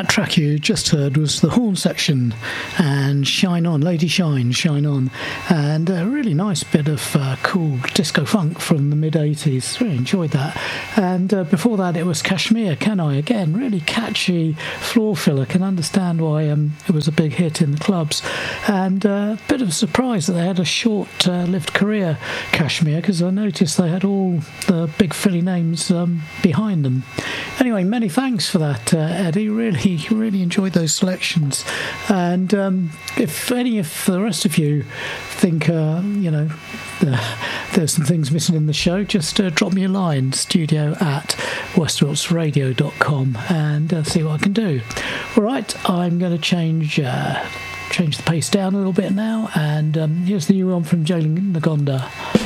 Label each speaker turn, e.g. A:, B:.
A: That track you just heard was the horn section and Shine On, Lady Shine, Shine On, and a really nice bit of cool disco funk from the mid-80s. Really enjoyed that. And before that it was Kashmir, Can I? Again, really catchy floor filler. Can understand why it was a big hit in the clubs. And a bit of a surprise that they had a short-lived career, Kashmir, because I noticed they had all the big Philly names behind them. Anyway, many thanks for that, Eddie. Really enjoyed those selections. And if any of the rest of you think, there's some things missing in the show, just drop me a line, studio@westwalksradio.com, and see what I can do. All right, I'm going to change the pace down a little bit now, and here's the new one from Jalen Nagonda.